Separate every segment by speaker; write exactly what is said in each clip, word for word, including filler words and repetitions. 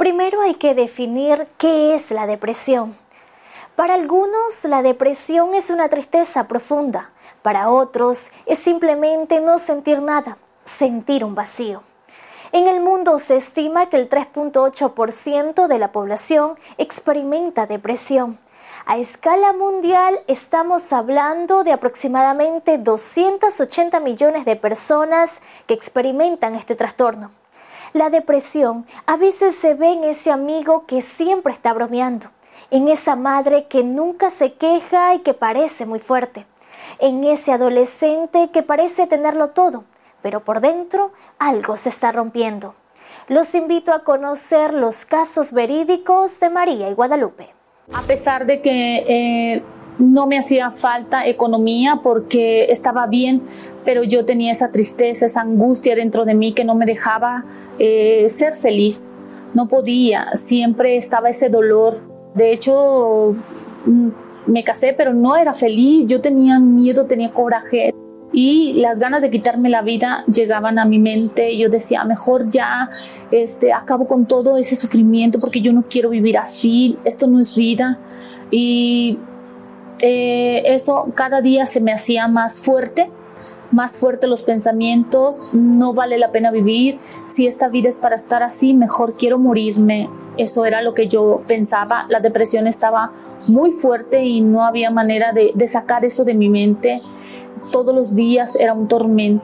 Speaker 1: Primero hay que definir qué es la depresión. Para algunos, la depresión es una tristeza profunda. Para otros, es simplemente no sentir nada, sentir un vacío. En el mundo se estima que el tres punto ocho por ciento de la población experimenta depresión. A escala mundial estamos hablando de aproximadamente doscientos ochenta millones de personas que experimentan este trastorno. La depresión a veces se ve en ese amigo que siempre está bromeando, en esa madre que nunca se queja y que parece muy fuerte, en ese adolescente que parece tenerlo todo, pero por dentro algo se está rompiendo. Los invito a conocer los casos verídicos de María y Guadalupe.
Speaker 2: A pesar de que eh, no me hacía falta economía porque estaba bien, pero yo tenía esa tristeza, esa angustia dentro de mí que no me dejaba eh, ser feliz. No podía, siempre estaba ese dolor. De hecho, me casé, pero no era feliz. Yo tenía miedo, tenía coraje. Y las ganas de quitarme la vida llegaban a mi mente. Yo decía, mejor ya este, acabo con todo ese sufrimiento porque yo no quiero vivir así. Esto no es vida. Y eh, eso cada día se me hacía más fuerte. Más fuerte los pensamientos. No vale la pena vivir. Si esta vida es para estar así, mejor quiero morirme. Eso era lo que yo pensaba. La depresión estaba muy fuerte y no había manera de, de sacar eso de mi mente. Todos los días era un tormento.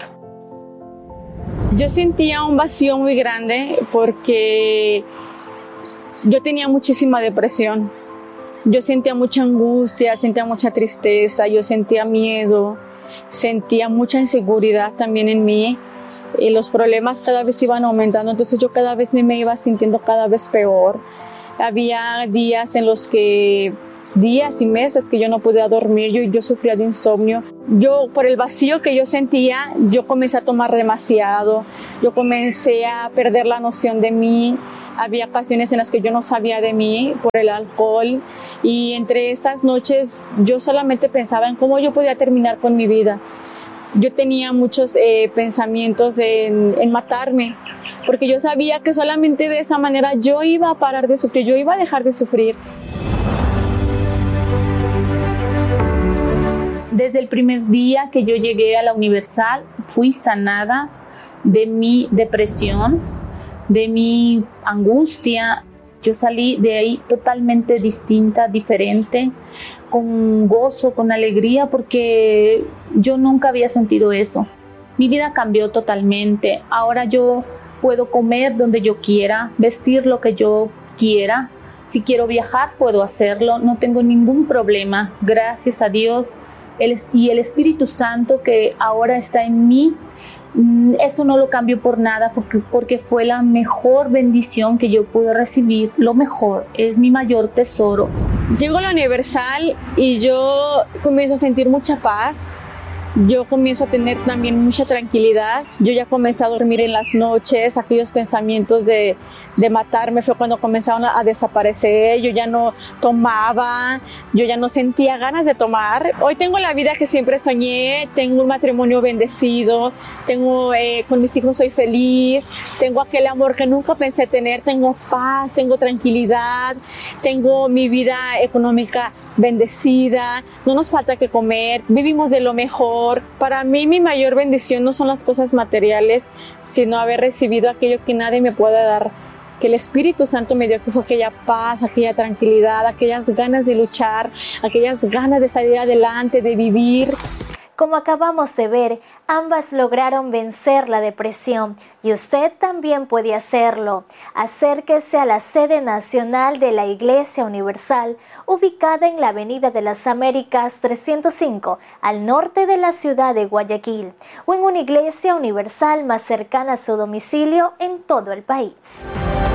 Speaker 3: Yo sentía un vacío muy grande porque yo tenía muchísima depresión. Yo sentía mucha angustia, sentía mucha tristeza, yo sentía miedo, sentía mucha inseguridad también en mí. Y los problemas cada vez iban aumentando, entonces yo cada vez me iba sintiendo cada vez peor. Había días en los que días y meses que yo no podía dormir, yo, yo sufría de insomnio. Yo, por el vacío que yo sentía, yo comencé a tomar demasiado, yo comencé a perder la noción de mí. Había ocasiones en las que yo no sabía de mí por el alcohol y entre esas noches yo solamente pensaba en cómo yo podía terminar con mi vida. Yo tenía muchos eh, pensamientos en, en matarme, porque yo sabía que solamente de esa manera yo iba a parar de sufrir, yo iba a dejar de sufrir.
Speaker 2: Desde el primer día que yo llegué a la Universal, fui sanada de mi depresión, de mi angustia. Yo salí de ahí totalmente distinta, diferente, con gozo, con alegría, porque yo nunca había sentido eso. Mi vida cambió totalmente. Ahora yo puedo comer donde yo quiera, vestir lo que yo quiera. Si quiero viajar, puedo hacerlo. No tengo ningún problema, gracias a Dios. El, y el Espíritu Santo que ahora está en mí, eso no lo cambio por nada, porque, porque fue la mejor bendición que yo pude recibir. Lo mejor, es mi mayor tesoro.
Speaker 3: Llego a la Universal y yo comienzo a sentir mucha paz. Yo comienzo a tener también mucha tranquilidad. Yo ya comencé a dormir en las noches. Aquellos pensamientos de, de matarme fue cuando comenzaron a, a desaparecer. Yo ya no tomaba, yo ya no sentía ganas de tomar. Hoy tengo la vida que siempre soñé. Tengo un matrimonio bendecido. Tengo, eh, con mis hijos soy feliz. Tengo aquel amor que nunca pensé tener. Tengo paz, tengo tranquilidad. Tengo mi vida económica bendecida. No nos falta que comer. Vivimos de lo mejor. Para mí mi mayor bendición no son las cosas materiales, sino haber recibido aquello que nadie me puede dar, que el Espíritu Santo me dio, que fue aquella paz, aquella tranquilidad, aquellas ganas de luchar, aquellas ganas de salir adelante, de vivir.
Speaker 1: Como acabamos de ver, ambas lograron vencer la depresión y usted también puede hacerlo. Acérquese a la sede nacional de la Iglesia Universal, ubicada en la Avenida de las Américas trescientos cinco, al norte de la ciudad de Guayaquil, o en una iglesia universal más cercana a su domicilio en todo el país.